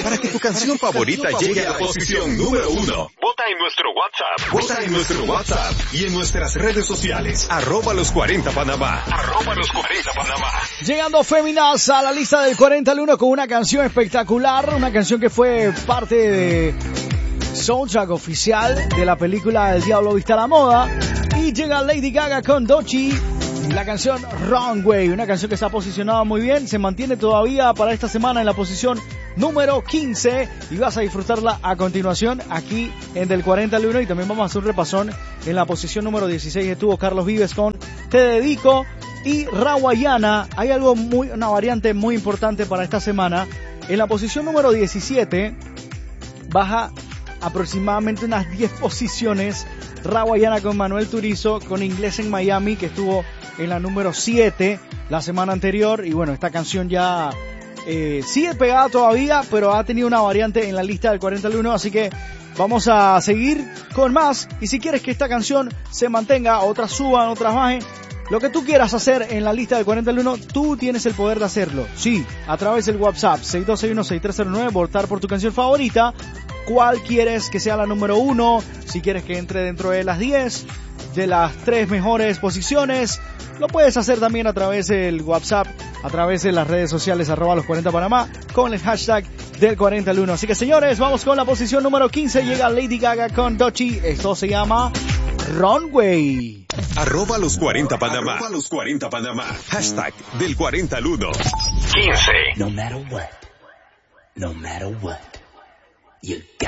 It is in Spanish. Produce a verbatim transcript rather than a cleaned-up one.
para que tu canción favorita llegue a la posición número uno. Vota en nuestro WhatsApp. Vota en nuestro WhatsApp y en nuestras redes sociales. Arroba los cuarenta Panamá. Arroba los cuarenta Panamá. Llegando Féminas a la lista del cuarenta al uno con una canción espectacular, una canción que fue parte de soundtrack oficial de la película El Diablo Viste a la Moda. Y llega Lady Gaga con Doechii, la canción Runway, una canción que está posicionada muy bien, se mantiene todavía para esta semana en la posición número quince y vas a disfrutarla a continuación aquí en Del cuarenta al uno. Y también vamos a hacer un repasón en la posición número dieciséis, estuvo Carlos Vives con Te Dedico. Y Rawayana, hay algo muy, una variante muy importante para esta semana. En la posición número diecisiete baja aproximadamente unas diez posiciones Rawayana con Manuel Turizo, con Inglés en Miami, que estuvo en la número siete la semana anterior. Y bueno, esta canción ya eh, sigue pegada todavía, pero ha tenido una variante en la lista del cuarenta al uno, así que vamos a seguir con más. Y si quieres que esta canción se mantenga, otras suban, otras bajen, lo que tú quieras hacer en la lista del cuarenta al uno, tú tienes el poder de hacerlo. Sí, a través del WhatsApp seis dos seis uno seis tres cero nueve, votar por tu canción favorita. ¿Cuál quieres que sea la número uno? Si quieres que entre dentro de las diez, de las tres mejores posiciones, lo puedes hacer también a través del WhatsApp, a través de las redes sociales, arroba los cuarenta Panamá, con el hashtag del cuarenta al uno. Así que señores, vamos con la posición número quince, llega Lady Gaga con Doechii, esto se llama Runway. Arroba los cuarenta Panamá. Arroba los cuarenta Panamá. Hashtag del cuarenta al uno. quince. No matter what, no matter what, you got